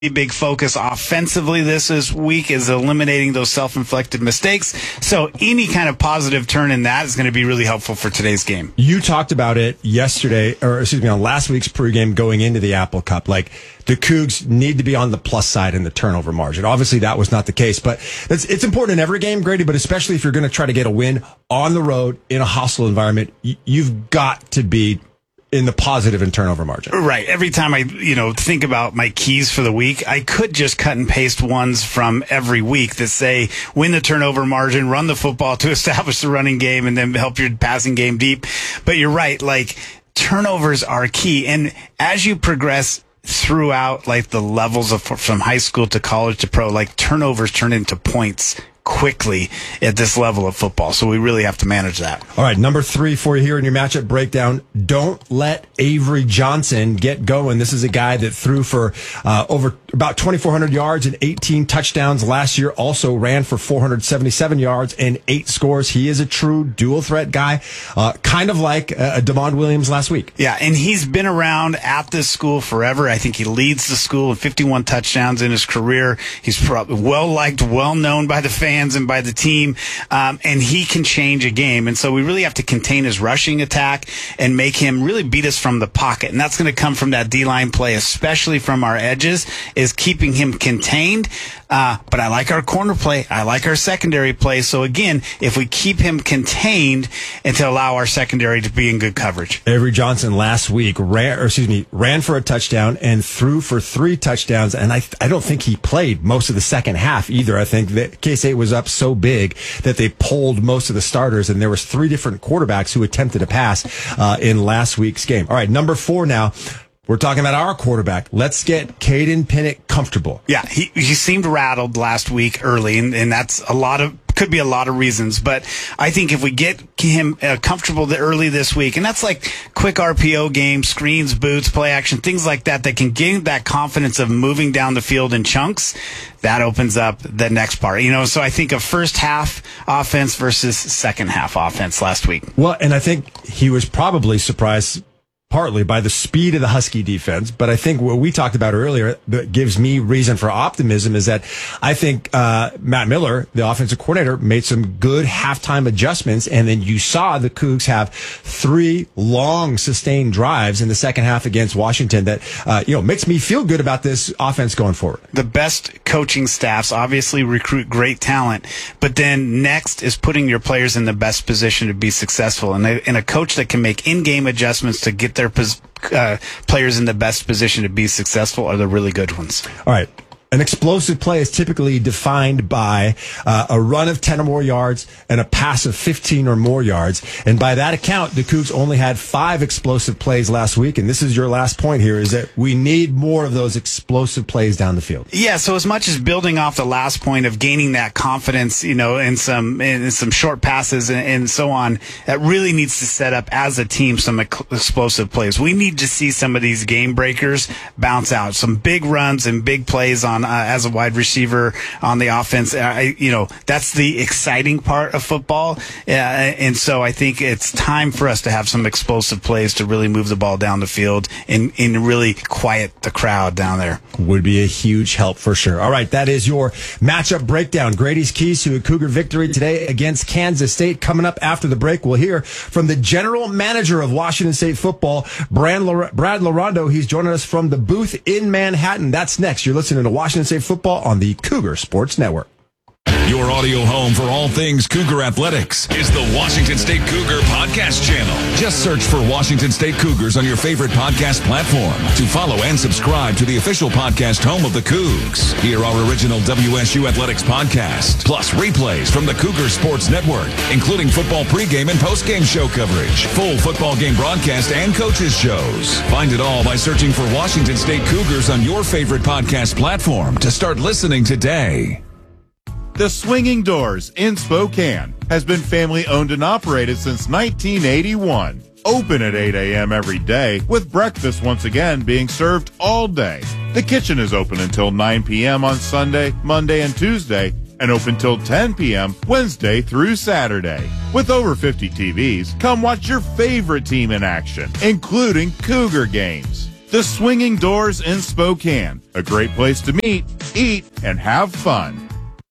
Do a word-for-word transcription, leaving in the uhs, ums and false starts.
big focus offensively this, this week is eliminating those self-inflicted mistakes. So any kind of positive turn in that is going to be really helpful for today's game. You talked about it yesterday, or excuse me, on last week's pregame going into the Apple Cup. Like, the Cougs need to be on the plus side in the turnover margin. Obviously, that was not the case, but it's, it's important in every game, Grady, but especially if you're going to try to get a win on the road in a hostile environment, you've got to be in the positive in turnover margin. Right. Every time I, you know, think about my keys for the week, I could just cut and paste ones from every week that say win the turnover margin, run the football to establish the running game, and then help your passing game deep. But you're right. Like, turnovers are key. And as you progress throughout, like, the levels of from high school to college to pro, like, turnovers turn into points quickly at this level of football. So we really have to manage that. All right, number three for you here in your matchup breakdown. Don't let Avery Johnson get going. This is a guy that threw for uh, over about twenty-four hundred yards and eighteen touchdowns last year. Also ran for four hundred seventy-seven yards and eight scores. He is a true dual threat guy, uh, kind of like uh, Damond Williams last week. Yeah, and he's been around at this school forever. I think he leads the school with fifty-one touchdowns in his career. He's probably well-liked, well-known by the fans and by the team, um, and he can change a game. And so we really have to contain his rushing attack and make him really beat us from the pocket. And that's going to come from that D-line play, especially from our edges, is keeping him contained. Uh, but I like our corner play. I like our secondary play. So again, if we keep him contained and to allow our secondary to be in good coverage. Avery Johnson last week ran, or excuse me, ran for a touchdown and threw for three touchdowns. And I, I don't think he played most of the second half either. I think that K-State was up so big that they pulled most of the starters, and there was three different quarterbacks who attempted a pass uh, in last week's game. All right, number four now. We're talking about our quarterback. Let's get Caden Pinnock comfortable. Yeah, he he seemed rattled last week early, and, and that's a lot of could be a lot of reasons. But I think if we get him uh, comfortable the early this week, and that's like quick R P O game, screens, boots, play action, things like that, that can give that confidence of moving down the field in chunks. That opens up the next part. You know, so I think a first half offense versus second half offense last week. Well, and I think he was probably surprised partly by the speed of the Husky defense, but I think what we talked about earlier that gives me reason for optimism is that I think uh, Matt Miller, the offensive coordinator, made some good halftime adjustments, and then you saw the Cougs have three long sustained drives in the second half against Washington that uh, you know makes me feel good about this offense going forward. The best coaching staffs obviously recruit great talent, but then next is putting your players in the best position to be successful, and a, and a coach that can make in-game adjustments to get their pos- uh, players in the best position to be successful are the really good ones. All right. An explosive play is typically defined by uh, a run of ten or more yards and a pass of fifteen or more yards. And by that account, the Cougs only had five explosive plays last week. And this is your last point here, is that we need more of those explosive plays down the field. Yeah, so as much as building off the last point of gaining that confidence, you know, in some in some short passes and, and so on, that really needs to set up as a team some ex- explosive plays. We need to see some of these game breakers bounce out, some big runs and big plays on Uh, as a wide receiver on the offense. I, you know, that's the exciting part of football. Uh, and so I think it's time for us to have some explosive plays to really move the ball down the field and, and really quiet the crowd down there. Would be a huge help for sure. All right, that is your matchup breakdown. Grady's keys to a Cougar victory today against Kansas State. Coming up after the break, we'll hear from the general manager of Washington State football, Brad Larondo. He's joining us from the booth in Manhattan. That's next. You're listening to Washington State football on the Cougar Sports Network. Your audio home for all things Cougar athletics is the Washington State Cougar Podcast Channel. Just search for Washington State Cougars on your favorite podcast platform to follow and subscribe to the official podcast home of the Cougs. Hear our original W S U Athletics podcast, plus replays from the Cougar Sports Network, including football pregame and postgame show coverage, full football game broadcast, and coaches shows. Find it all by searching for Washington State Cougars on your favorite podcast platform to start listening today. The Swinging Doors in Spokane has been family owned and operated since nineteen eighty-one. Open at eight a.m. every day, with breakfast once again being served all day. The kitchen is open until nine p.m. on Sunday, Monday, and Tuesday, and open till ten p.m. Wednesday through Saturday. With over fifty T Vs, come watch your favorite team in action, including Cougar games. The Swinging Doors in Spokane. A great place to meet, eat, and have fun.